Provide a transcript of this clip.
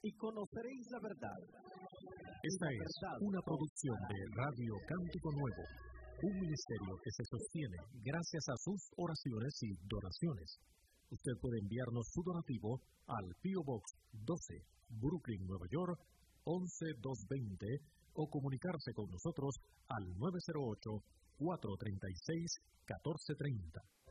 y conoceréis la verdad. Esta es una producción de Radio Cántico Nuevo, un ministerio que se sostiene gracias a sus oraciones y donaciones. Usted puede enviarnos su donativo al P.O. Box 12, Brooklyn, Nueva York, 11220, o comunicarse con nosotros al 908-436-1430.